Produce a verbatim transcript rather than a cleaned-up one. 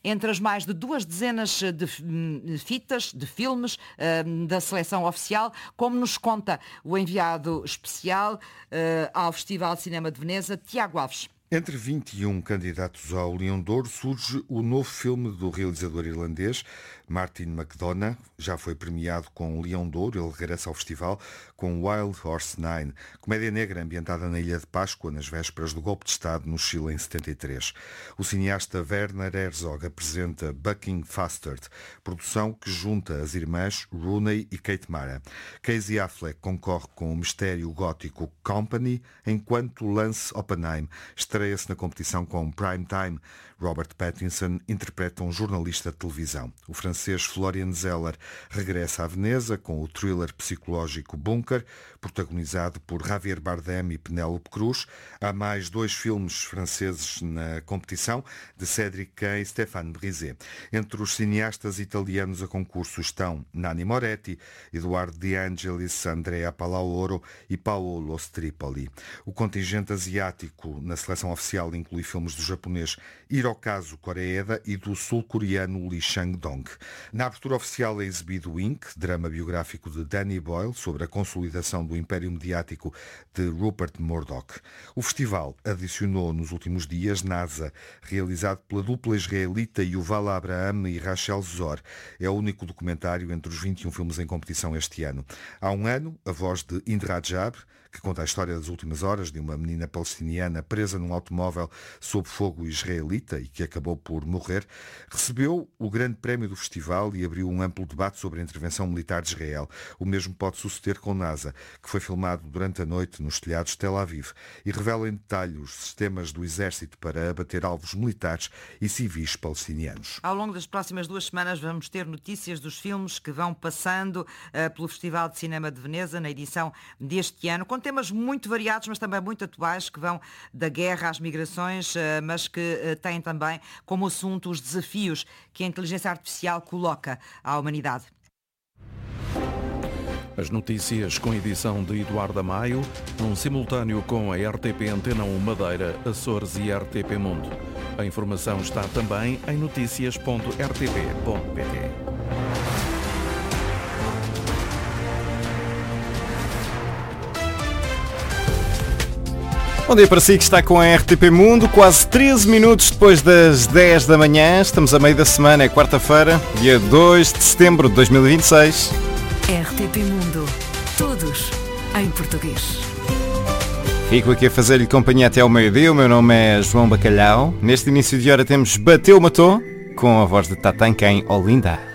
entre as mais de duas dezenas de fitas, de filmes da seleção oficial, como nos conta o enviado especial ao Festival de Cinema de Veneza, Tiago Alves. Entre vinte e um candidatos ao Leão de Ouro surge o novo filme do realizador irlandês Martin McDonagh. Já foi premiado com o Leão de Ouro. Ele regressa ao festival com Wild Horse Nine, comédia negra ambientada na Ilha de Páscoa, nas vésperas do golpe de Estado no Chile em setenta e três. O cineasta Werner Herzog apresenta Bucking Fastard, produção que junta as irmãs Rooney e Kate Mara. Casey Affleck concorre com o mistério gótico Company, enquanto Lance Oppenheim estreia-se na competição com Prime Time. Robert Pattinson interpreta um jornalista de televisão. O francês Florian Zeller regressa a Veneza com o thriller psicológico Bunker, protagonizado por Javier Bardem e Penélope Cruz. Há mais dois filmes franceses na competição, de Cédric Kahn e Stéphane Brisé. Entre os cineastas italianos a concurso estão Nanni Moretti, Eduardo De Angelis, Andrea Palaoro e Paolo Stripoli. O contingente asiático na seleção oficial inclui filmes do japonês Hirokazu Koreeda e do sul-coreano Lee Chang-dong. Na abertura oficial é exibido Ink, drama biográfico de Danny Boyle sobre a consolidação do império mediático de Rupert Murdoch. O festival adicionou nos últimos dias NASA, realizado pela dupla israelita Yuval Abraham e Rachel Zor. É o único documentário entre os vinte e um filmes em competição este ano. Há um ano, a voz de Hind Rajab, que conta a história das últimas horas de uma menina palestiniana presa num automóvel sob fogo israelita e que acabou por morrer, recebeu o grande prémio do festival e abriu um amplo debate sobre a intervenção militar de Israel. O mesmo pode suceder com NASA, que foi filmado durante a noite nos telhados de Tel Aviv e revela em detalhe os sistemas do exército para abater alvos militares e civis palestinianos. Ao longo das próximas duas semanas vamos ter notícias dos filmes que vão passando uh, pelo Festival de Cinema de Veneza na edição deste ano, com temas muito variados, mas também muito atuais, que vão da guerra às migrações, mas que têm também como assunto os desafios que a inteligência artificial coloca à humanidade. As notícias com edição de Eduardo Maio, num simultâneo com a R T P Antena um Madeira, Açores e R T P Mundo. A informação está também em noticias ponto r t p ponto p t. Bom dia para si que está com a R T P Mundo, quase treze minutos depois das dez da manhã, estamos a meio da semana, é quarta-feira, dia dois de setembro de dois mil e vinte e seis. R T P Mundo, todos em português. Fico aqui a fazer-lhe companhia até ao meio-dia, o meu nome é João Bacalhau. Neste início de hora temos Bateu Matou, com a voz de Tatanka em Olinda.